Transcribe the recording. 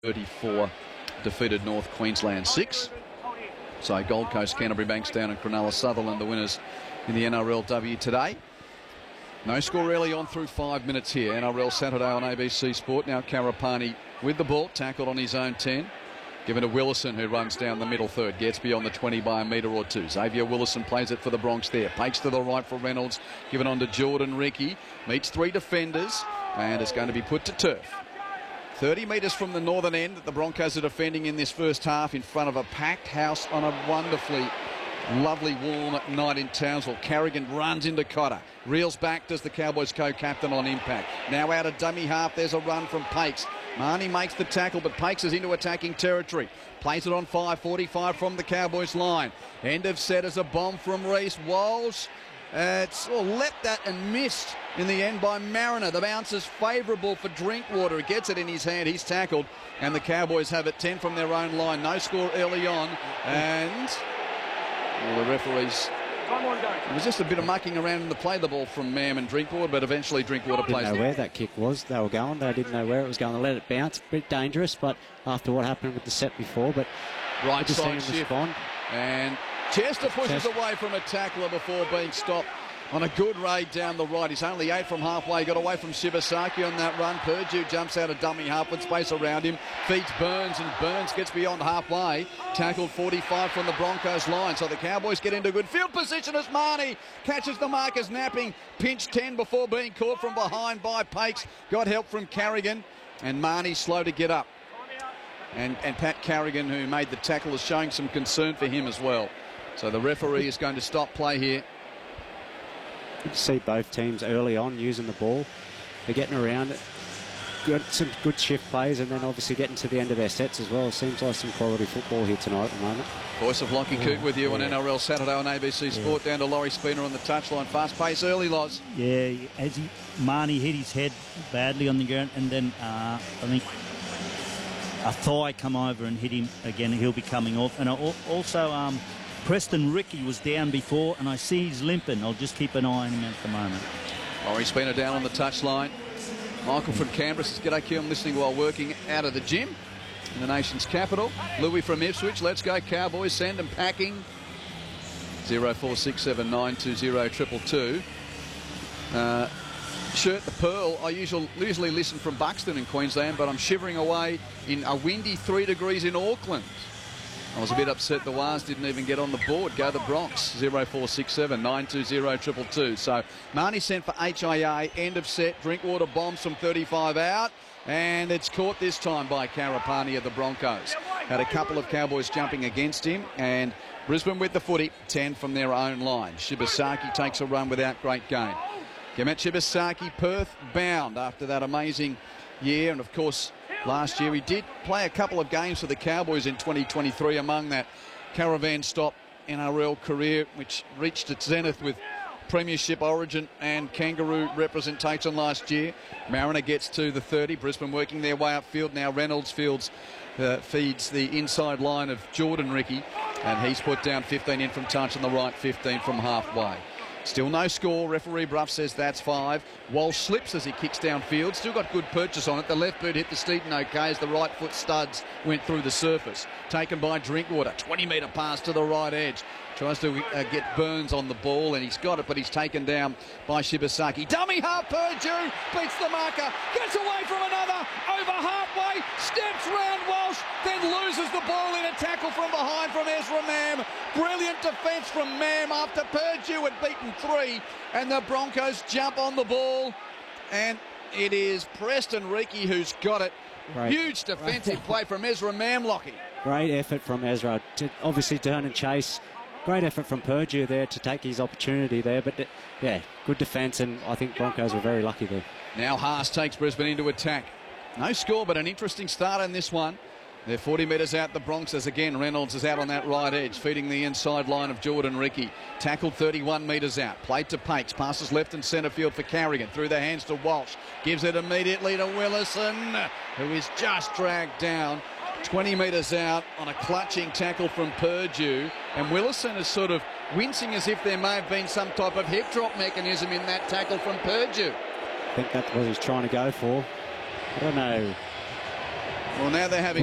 34 defeated North Queensland 6. So Gold Coast, Canterbury, Bankstown and Cronulla Sutherland the winners in the NRLW today. No score early on through 5 minutes here. NRL Saturday on ABC Sport. Now Karapani with the ball, tackled on his own 10. Given to Willison, who runs down the middle third, gets beyond the 20 by a metre or two. Xavier Willison plays it for the Bronx there. Pakes to the right for Reynolds, given on to Jordan Riki. Meets three defenders and it's going to be put to turf. 30 metres from the northern end that the Broncos are defending in this first half in front of a packed house on a wonderfully lovely warm night in Townsville. Carrigan runs into Cotter. Reels back, does the Cowboys co-captain on impact. Now out of dummy half, there's a run from Pakes. Marnie makes the tackle, but Pakes is into attacking territory. Plays it on 5:45 from the Cowboys line. End of set as a bomb from Reece Walsh. It's leapt that and missed in the end by Mariner. The bounce is favourable for Drinkwater. He gets it in his hand. He's tackled. And the Cowboys have it 10 from their own line. No score early on. And the referees... It was just a bit of mucking around in the play the ball from Mam and Drinkwater, but eventually Drinkwater plays. Didn't know where that kick was. They were going. They didn't know where it was going. They let it bounce. A bit dangerous, but after what happened with the set before, but right side shift. Respond. And Chester pushes away from a tackler before being stopped on a good raid down the right. He's only 8 from halfway. Got away from Shibasaki on that run. Purdue jumps out of dummy half with space around him. Feeds Burns, and Burns gets beyond halfway. Tackled 45 from the Broncos line. So the Cowboys get into good field position as Marnie catches the mark as Napping. Pinched 10 before being caught from behind by Pakes. Got help from Carrigan. And Marnie slow to get up. And Pat Carrigan, who made the tackle, is showing some concern for him as well. So the referee is going to stop play here. You can see both teams early on using the ball. They're getting around it. Got some good shift plays and then obviously getting to the end of their sets as well. Seems like some quality football here tonight at the moment. Voice of Lockie Coote with you on NRL Saturday on ABC Sport. Down to Laurie Spooner on the touchline. Fast pace early, Loz. Yeah, as Marnie hit his head badly on the ground, and then I think a thigh come over and hit him again. He'll be coming off. And also Preston Ricky was down before, and I see he's limping. I'll just keep an eye on him at the moment. Laurie Spooner down on the touchline. Michael from Canberra says, "G'day, Q. I'm listening while working out of the gym in the nation's capital." Louis from Ipswich, let's go Cowboys, send them packing. 0467920222. Shirt the Pearl. I usually listen from Buxton in Queensland, but I'm shivering away in a windy 3 degrees in Auckland. I was a bit upset the Wars didn't even get on the board. Go the Bronx. 0467920222. So Marnie sent for HIA. End of set. Drinkwater bombs from 35 out. And it's caught this time by Karapani of the Broncos. Had a couple of Cowboys jumping against him. And Brisbane with the footy. 10 from their own line. Shibasaki takes a run without great gain. Kemet Shibasaki, Perth bound after that amazing year. And of course, last year he did play a couple of games for the Cowboys in 2023, among that caravan stop NRL career, which reached its zenith with Premiership, Origin and Kangaroo representation last year. Mariner gets to the 30. Brisbane working their way upfield. Now Reynolds feeds the inside line of Jordan Riki, and he's put down 15 in from touch on the right, 15 from halfway. Still no score. Referee Bruff says that's 5. Walsh slips as he kicks downfield. Still got good purchase on it. The left boot hit the Steeton okay as the right foot studs went through the surface. Taken by Drinkwater. 20-metre pass to the right edge. Tries to get Burns on the ball, and he's got it, but he's taken down by Shibasaki. Dummy half, Purdue beats the marker. Gets away from another. Over halfway. Steps round Walsh. Then loses the ball in a tackle from behind from Ezra Mam. Brilliant defence from Mam after Purdue had beaten 3. And the Broncos jump on the ball. And it is Preston Riki who's got it. Right. Huge defensive play from Ezra Mam, Lockie. Great effort from Ezra to obviously turn and chase. Great effort from Purdue there to take his opportunity there. But, yeah, good defence, and I think Broncos were very lucky there. Now Haas takes Brisbane into attack. No score, but an interesting start in this one. They're 40 metres out the Bronx as again Reynolds is out on that right edge, feeding the inside line of Jordan Riki. Tackled 31 metres out. Played to Pakes. Passes left and centre field for Carrigan. Through the hands to Walsh. Gives it immediately to Willison, who is just dragged down 20 metres out on a clutching tackle from Purdue. And Willison is sort of wincing as if there may have been some type of hip drop mechanism in that tackle from Purdue. I think that's what he's trying to go for. I don't know. Well, now they're having